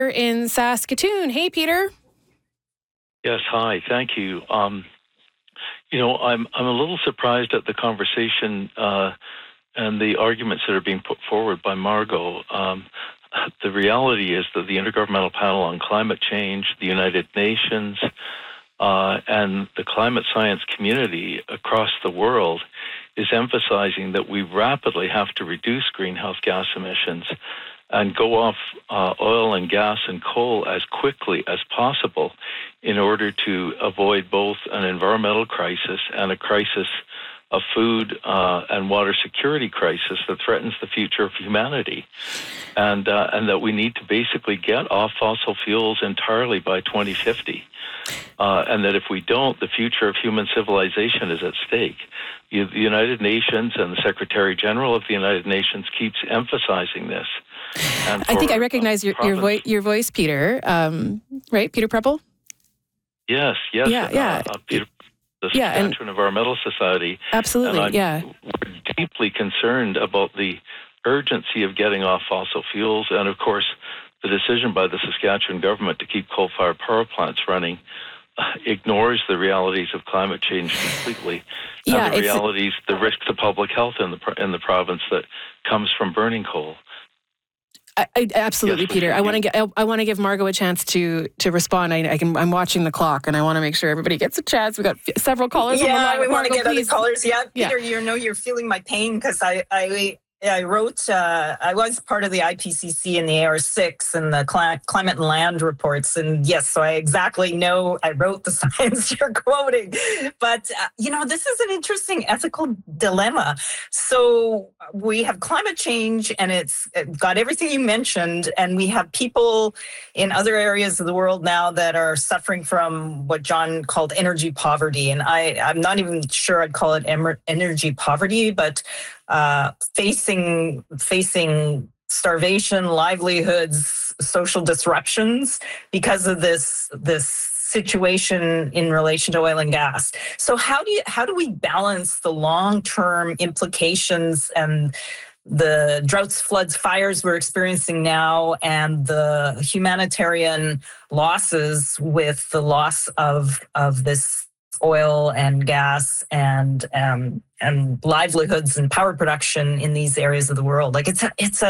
in Saskatoon. Hey, Peter. Yes, hi. Thank you. I'm a little surprised at the conversation and the arguments that are being put forward by Margot. The reality is that the Intergovernmental Panel on Climate Change, the United Nations, and the climate science community across the world is emphasizing that we rapidly have to reduce greenhouse gas emissions and go off oil and gas and coal as quickly as possible in order to avoid both an environmental crisis and a crisis of food and water security crisis that threatens the future of humanity. And that we need to basically get off fossil fuels entirely by 2050. And that if we don't, the future of human civilization is at stake. The United Nations and the Secretary General of the United Nations keeps emphasizing this. I think I recognize your voice, Peter. Right, Peter Preppel? Yes. Yeah. Peter, the Saskatchewan Environmental Society. Absolutely, We're deeply concerned about the urgency of getting off fossil fuels, and of course, the decision by the Saskatchewan government to keep coal-fired power plants running ignores the realities of climate change completely, and the risk to public health in the province that comes from burning coal. Absolutely, yes, Peter. I want to give Margot a chance to respond. I'm watching the clock, and I want to make sure everybody gets a chance. We've got several callers on the line. We want to get other callers. Peter, you're feeling my pain because I wrote, I was part of the IPCC and the AR6 and the climate and land reports. And yes, so I exactly know, I wrote the science you're quoting. But, this is an interesting ethical dilemma. So we have climate change and it's got everything you mentioned. And we have people in other areas of the world now that are suffering from what John called energy poverty. And I'm not even sure I'd call it energy poverty, but facing starvation, livelihoods, social disruptions because of this situation in relation to oil and gas. So how do we balance the long-term implications and the droughts, floods, fires we're experiencing now and the humanitarian losses with the loss of this oil and gas and livelihoods and power production in these areas of the world? Like it's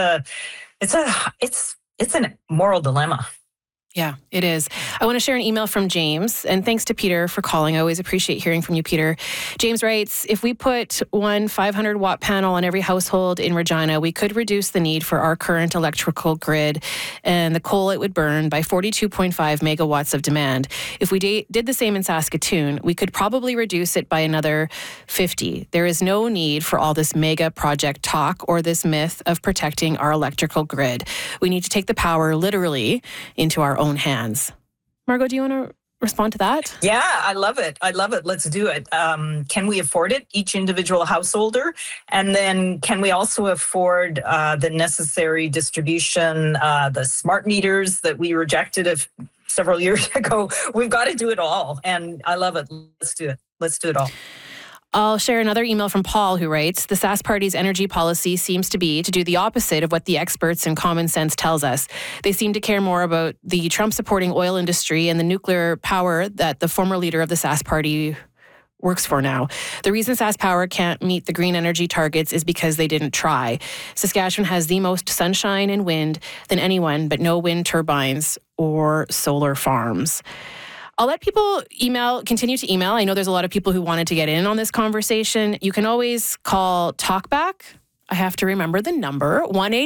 a moral dilemma. Yeah, it is. I want to share an email from James, and thanks to Peter for calling. I always appreciate hearing from you, Peter. James writes, if we put one 500-watt panel on every household in Regina, we could reduce the need for our current electrical grid and the coal it would burn by 42.5 megawatts of demand. If we did the same in Saskatoon, we could probably reduce it by another 50. There is no need for all this mega project talk or this myth of protecting our electrical grid. We need to take the power literally into our own hands. Margot, do you want to respond to that? Yeah, I love it. Let's do it. Can we afford it, each individual householder? And then can we also afford the necessary distribution, the smart meters that we rejected several years ago? We've got to do it all. And I love it. Let's do it. Let's do it all. I'll share another email from Paul who writes, the Sask Party's energy policy seems to be to do the opposite of what the experts and common sense tells us. They seem to care more about the Trump-supporting oil industry and the nuclear power that the former leader of the Sask Party works for now. The reason Sask Power can't meet the green energy targets is because they didn't try. Saskatchewan has the most sunshine and wind than anyone, but no wind turbines or solar farms. I'll let people continue to email. I know there's a lot of people who wanted to get in on this conversation. You can always call Talkback. I have to remember the number,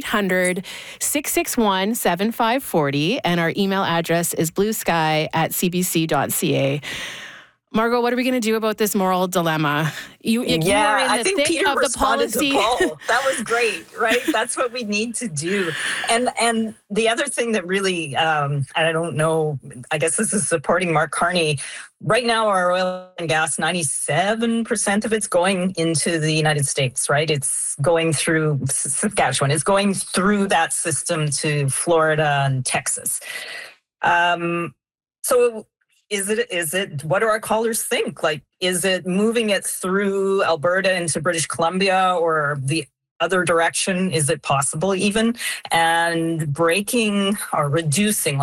1-800-661-7540. And our email address is bluesky@cbc.ca. Margot, what are we going to do about this moral dilemma? You are in the thick Peter of the policy. To Paul. That was great, right? That's what we need to do. And the other thing that really, I don't know, I guess this is supporting Mark Carney. Right now, our oil and gas, 97% of it's going into the United States, right? It's going through Saskatchewan. It's going through that system to Florida and Texas. So is it, what do our callers think? Like, is it moving it through Alberta into British Columbia or the other direction? Is it possible even? And breaking or reducing,